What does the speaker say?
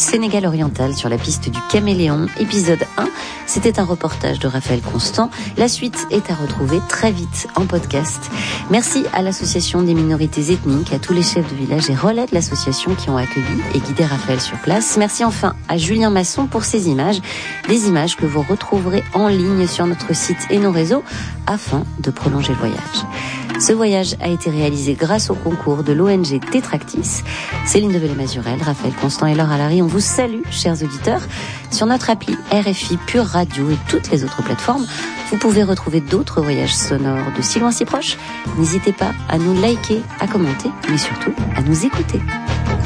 Sénégal oriental sur la piste du Caméléon, épisode 1. C'était un reportage de Raphaël Constant. La suite est à retrouver très vite en podcast. Merci à l'association des minorités ethniques, à tous les chefs de village et relais de l'association qui ont accueilli et guidé Raphaël sur place. Merci enfin à Julien Masson pour ces images, des images que vous retrouverez en ligne sur notre site et nos réseaux afin de prolonger le voyage. Ce voyage a été réalisé grâce au concours de l'ONG Tétractis. Céline Develay-Mazurel, Raphaël Constant et Laure Allary, on vous salue, chers auditeurs. Sur notre appli RFI Pure Radio et toutes les autres plateformes, vous pouvez retrouver d'autres voyages sonores de si loin si proche. N'hésitez pas à nous liker, à commenter, mais surtout à nous écouter.